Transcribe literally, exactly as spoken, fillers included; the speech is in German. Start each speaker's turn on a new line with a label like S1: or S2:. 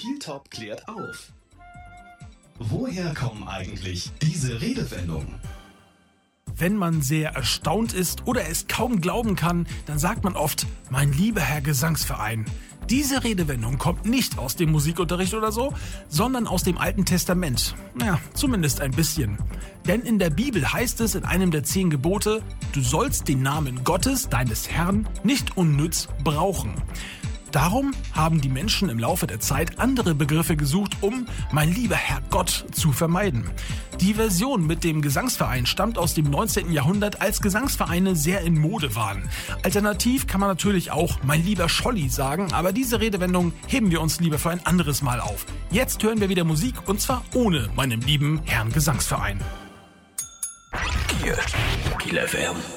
S1: Skilltop klärt auf. Woher kommen eigentlich diese Redewendungen?
S2: Wenn man sehr erstaunt ist oder es kaum glauben kann, dann sagt man oft, mein lieber Herr Gesangsverein. Diese Redewendung kommt nicht aus dem Musikunterricht oder so, sondern aus dem Alten Testament. Naja, zumindest ein bisschen. Denn in der Bibel heißt es in einem der zehn Gebote, du sollst den Namen Gottes, deines Herrn, nicht unnütz brauchen. Darum haben die Menschen im Laufe der Zeit andere Begriffe gesucht, um mein lieber Herr Gott zu vermeiden. Die Version mit dem Gesangsverein stammt aus dem neunzehnten Jahrhundert, als Gesangsvereine sehr in Mode waren. Alternativ kann man natürlich auch mein lieber Scholli sagen, aber diese Redewendung heben wir uns lieber für ein anderes Mal auf. Jetzt hören wir wieder Musik und zwar ohne meinen lieben Herrn Gesangsverein.
S1: Hier, Kiel F M.